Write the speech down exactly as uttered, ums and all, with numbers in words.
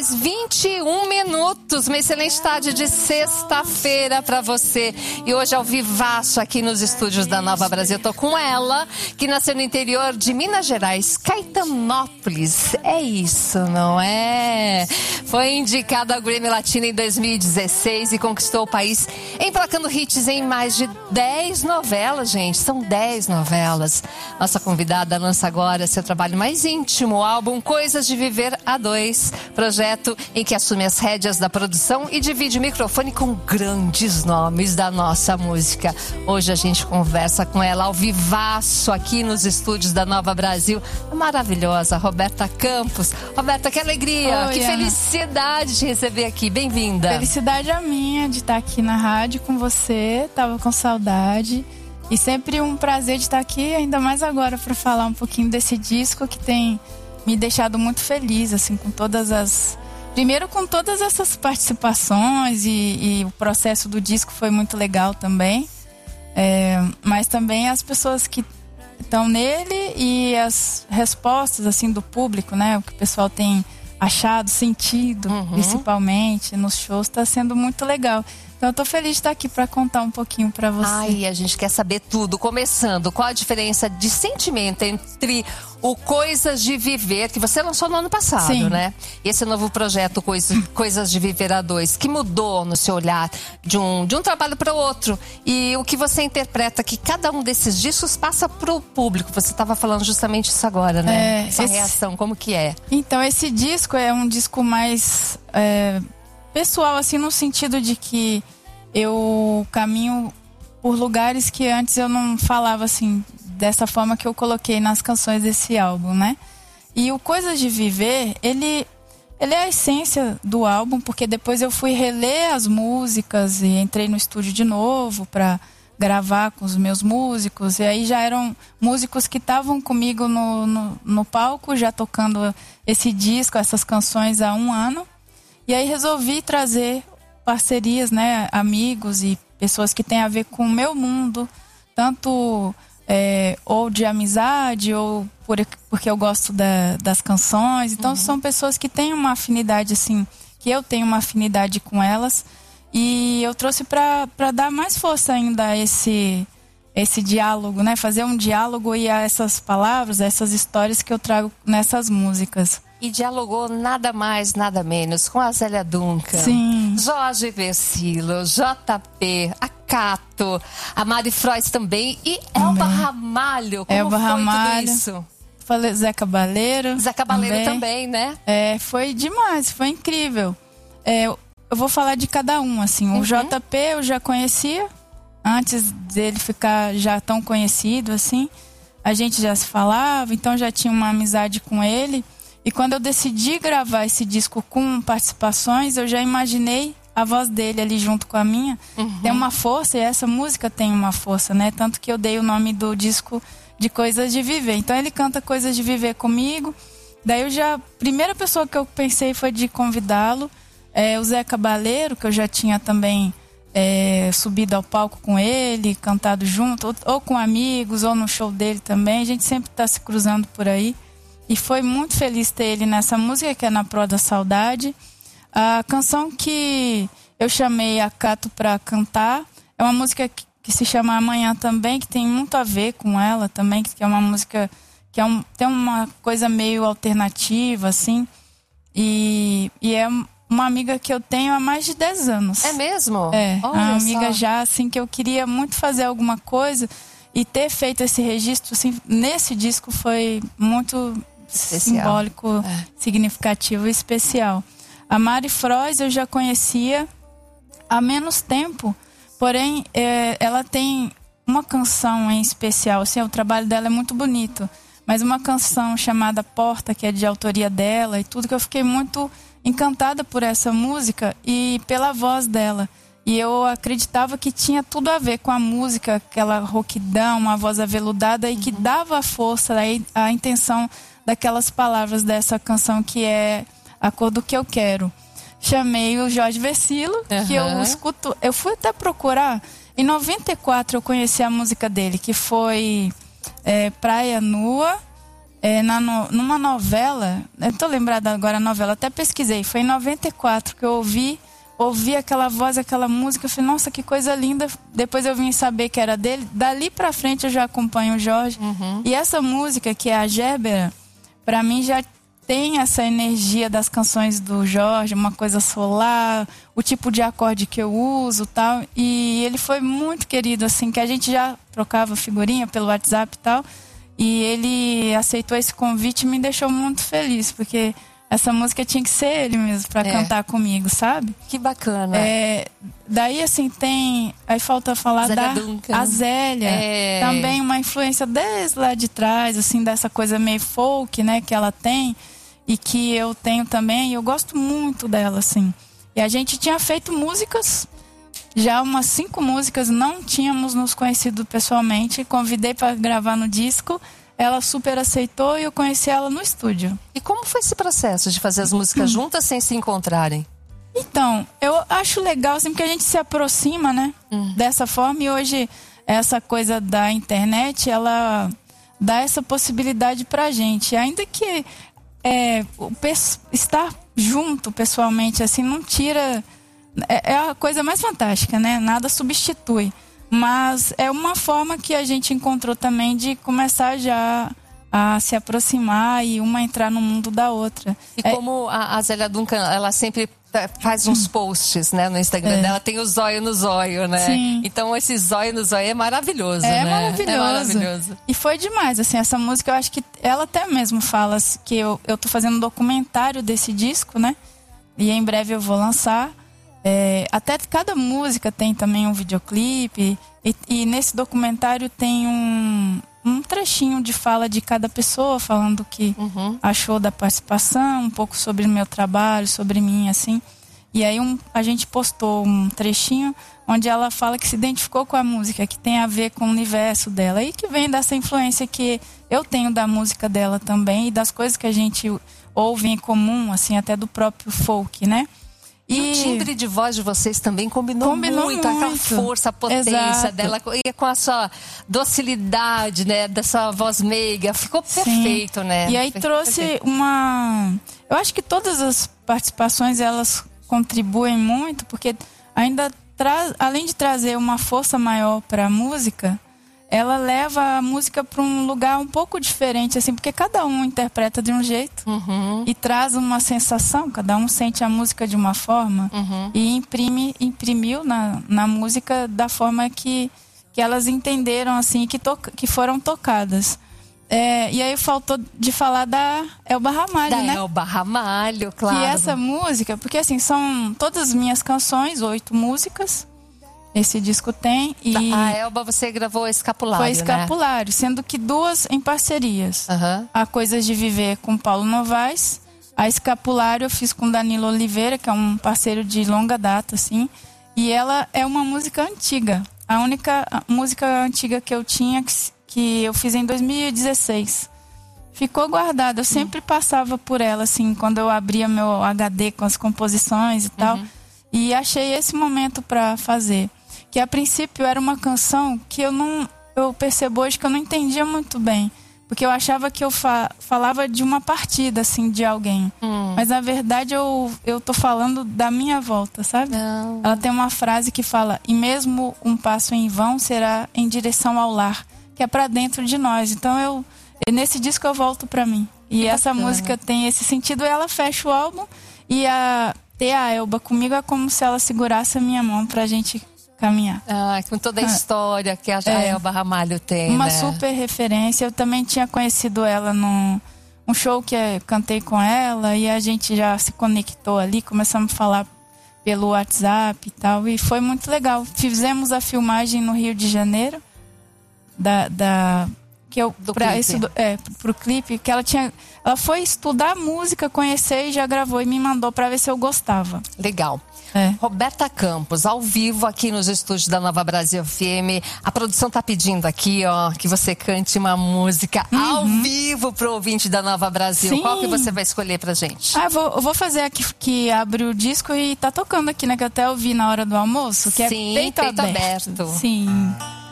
vinte e um minutos, uma excelente tarde de sexta-feira pra você. E hoje ao vivaço aqui nos estúdios da Nova Brasil. Eu tô com ela, que nasceu no interior de Minas Gerais, Caetanópolis. É isso, não é? Foi indicada ao Grammy Latino em dois mil e dezesseis e conquistou o país emplacando hits em mais de dez novelas, gente. São dez novelas. Nossa convidada lança agora seu trabalho mais íntimo, o álbum Coisas de Viver a Dois, projeto em que assume as rédeas da produção e divide o microfone com grandes nomes da nossa música. Hoje a gente conversa com ela ao vivaço aqui nos estúdios da Nova Brasil, a maravilhosa Roberta Campos. Roberta, que alegria, Oi, que Ana. Felicidade de receber aqui, bem-vinda. Felicidade a minha de estar aqui na rádio com você, tava com saudade. E sempre um prazer de estar aqui, ainda mais agora para falar um pouquinho desse disco que tem me deixado muito feliz, assim, com todas as... Primeiro com todas essas participações e, e o processo do disco foi muito legal também. É, mas também as pessoas que estão nele e as respostas, assim, do público, né? O que o pessoal tem achado, sentido, uhum. principalmente nos shows, está sendo muito legal. Então eu tô feliz de estar aqui para contar um pouquinho para você. Ai, a gente quer saber tudo. Começando, qual a diferença de sentimento entre o Coisas de Viver, que você lançou no ano passado, Sim. né? E esse novo projeto, Coisas, Coisas de Viver a Dois, que mudou no seu olhar de um, de um trabalho para o outro. E o que você interpreta que cada um desses discos passa pro público. Você estava falando justamente isso agora, né? É, Essa esse... reação, como que é? Então, esse disco é um disco mais... É... pessoal, assim, no sentido de que eu caminho por lugares que antes eu não falava, assim, dessa forma que eu coloquei nas canções desse álbum, né? E o Coisas de Viver, ele, ele é a essência do álbum, porque depois eu fui reler as músicas e entrei no estúdio de novo para gravar com os meus músicos, e aí já eram músicos que estavam comigo no, no, no palco, já tocando esse disco, essas canções há um ano. E aí resolvi trazer parcerias, né, amigos e pessoas que têm a ver com o meu mundo, tanto é, ou de amizade ou por, porque eu gosto da, das canções. Então uhum. são pessoas que têm uma afinidade, assim, que eu tenho uma afinidade com elas. E eu trouxe para para dar mais força ainda a esse, esse diálogo, né, fazer um diálogo e a essas palavras, a essas histórias que eu trago nessas músicas. E dialogou nada mais, nada menos com a Zélia Duncan, Sim. Jorge Versilo, J P, a Cato, a Mari Frois também e Elba Ramalho. Como Elba foi Ramalho. tudo isso? Falei Zé Cabaleiro. Zé Cabaleiro também, também né? É, foi demais, foi incrível. É, eu vou falar de cada um, assim. O uhum. J P eu já conhecia, antes dele ficar já tão conhecido, assim. A gente já se falava, então já tinha uma amizade com ele. E quando eu decidi gravar esse disco com participações, eu já imaginei a voz dele ali junto com a minha. Uhum. Tem uma força, e essa música tem uma força, né? Tanto que eu dei o nome do disco de Coisas de Viver. Então ele canta Coisas de Viver comigo. Daí eu já... A primeira pessoa que eu pensei foi de convidá-lo. É, o Zé Cabaleiro, que eu já tinha também é, subido ao palco com ele, cantado junto, ou, ou com amigos, ou no show dele também. A gente sempre está se cruzando por aí. E foi muito feliz ter ele nessa música, que é Na Pro da Saudade. A canção que eu chamei a Cato para cantar é uma música que, que se chama Amanhã também, que tem muito a ver com ela também, que é uma música que é um, tem uma coisa meio alternativa, assim. E, e é uma amiga que eu tenho há mais de dez anos. É mesmo? É, Olha uma amiga só. já, assim, que eu queria muito fazer alguma coisa e ter feito esse registro, assim, nesse disco foi muito... Especial. Simbólico, é. significativo e especial. A Mari Frois eu já conhecia há menos tempo, porém é, ela tem uma canção em especial, assim, o trabalho dela é muito bonito, mas uma canção chamada Porta, que é de autoria dela e tudo, que eu fiquei muito encantada por essa música e pela voz dela. E eu acreditava que tinha tudo a ver com a música, aquela rouquidão, uma voz aveludada e que dava a força, a, a intenção daquelas palavras dessa canção, que é A Cor do Que Eu Quero. Chamei o Jorge Versilo, uhum. que eu escuto... Eu fui até procurar. Em noventa e quatro eu conheci a música dele, que foi é, Praia Nua, é, na no, numa novela, eu tô lembrada agora a novela, até pesquisei, foi em noventa e quatro que eu ouvi, ouvi aquela voz, aquela música, eu falei, nossa, que coisa linda. Depois eu vim saber que era dele. Dali pra frente eu já acompanho o Jorge. Uhum. E essa música, que é a Gérbera, pra mim já tem essa energia das canções do Jorge, uma coisa solar, o tipo de acorde que eu uso e tal. E ele foi muito querido, assim, que a gente já trocava figurinha pelo WhatsApp e tal. E ele aceitou esse convite e me deixou muito feliz, porque essa música tinha que ser ele mesmo pra é. cantar comigo, sabe? Que bacana. É, daí, assim, tem... Aí falta falar Zélia da Duncan. a Zélia. É. Também uma influência desde lá de trás, assim, dessa coisa meio folk, né? Que ela tem e que eu tenho também. E eu gosto muito dela, assim. E a gente tinha feito músicas... Já umas cinco músicas, não tínhamos nos conhecido pessoalmente. Convidei para gravar no disco. Ela super aceitou e eu conheci ela no estúdio. E como foi esse processo de fazer as músicas hum. juntas sem se encontrarem? Então, eu acho legal, assim, porque a gente se aproxima, né? Hum. Dessa forma. E hoje, essa coisa da internet, ela dá essa possibilidade pra gente. Ainda que é, o estar junto pessoalmente, assim, não tira... É a coisa mais fantástica, né? Nada substitui. Mas é uma forma que a gente encontrou também de começar já a se aproximar e uma entrar no mundo da outra. E é... como a, a Zélia Duncan, ela sempre faz uns posts, né, no Instagram é. dela, tem o zóio no zóio, né? Sim. Então esse zóio no zóio é maravilhoso, é né? Maravilhoso. É maravilhoso. E foi demais, assim, essa música, eu acho que ela até mesmo fala que eu, eu tô fazendo um documentário desse disco, né? E em breve eu vou lançar. É, até cada música tem também um videoclipe e, e nesse documentário tem um, um trechinho de fala de cada pessoa falando o que uhum. achou da participação, um pouco sobre o meu trabalho, sobre mim, assim. E aí um, a gente postou um trechinho onde ela fala que se identificou com a música, que tem a ver com o universo dela e que vem dessa influência que eu tenho da música dela também e das coisas que a gente ouve em comum, assim, até do próprio folk, né? E, e o timbre de voz de vocês também combinou, combinou muito, muito, aquela força, a potência Exato. dela, e com a sua docilidade, né, dessa voz meiga, ficou perfeito, Sim. né? E aí trouxe perfeito. uma... Eu acho que todas as participações, elas contribuem muito, porque ainda, tra... além de trazer uma força maior para a música, ela leva a música para um lugar um pouco diferente, assim, porque cada um interpreta de um jeito uhum. e traz uma sensação, cada um sente a música de uma forma uhum. e imprime, imprimiu na, na música da forma que, que elas entenderam, assim, que, to, que foram tocadas. É, e aí faltou de falar da Elba Ramalho, da né? Da Elba Ramalho, claro. Que essa música, porque assim, são todas as minhas canções, oito músicas, esse disco tem. E a Elba, você gravou Escapulário, Foi Escapulário, né? Sendo que duas em parcerias. Uhum. A Coisas de Viver com Paulo Novaes. A Escapulário eu fiz com Danilo Oliveira, que é um parceiro de longa data, assim. E ela é uma música antiga. A única música antiga que eu tinha, que, que eu fiz em dois mil e dezesseis. Ficou guardada. Eu sempre passava por ela, assim, quando eu abria meu H D com as composições e tal. Uhum. E achei esse momento para fazer. Que a princípio era uma canção que eu não, eu percebo hoje que eu não entendia muito bem, porque eu achava que eu fa, falava de uma partida, assim, de alguém, hum. mas na verdade eu, eu tô falando da minha volta, sabe? Não. Ela tem uma frase que fala: e mesmo um passo em vão será em direção ao lar, que é para dentro de nós. Então eu, nesse disco eu volto para mim, e que essa bacana. Música tem esse sentido. Ela fecha o álbum e a, ter a Elba comigo é como se ela segurasse a minha mão pra gente caminhar. Ah, com toda a história que a é, Elba Ramalho tem, uma né? super referência. Eu também tinha conhecido ela num um show que eu cantei com ela e a gente já se conectou ali, começamos a falar pelo WhatsApp e tal, e foi muito legal. Fizemos a filmagem no Rio de Janeiro da... da que eu do pra clipe. Esse, é, pro clipe, que ela tinha, ela foi estudar música, conhecer e já gravou e me mandou pra ver se eu gostava. Legal. É. Roberta Campos, ao vivo aqui nos estúdios da Nova Brasil F M. A produção tá pedindo aqui, ó, que você cante uma música uhum. ao vivo pro ouvinte da Nova Brasil. Sim. Qual que você vai escolher pra gente? Ah, eu vou, eu vou fazer aqui que abre o disco e tá tocando aqui, né? Que eu até ouvi na hora do almoço, que Sim, é Peito, peito aberto. aberto. Sim.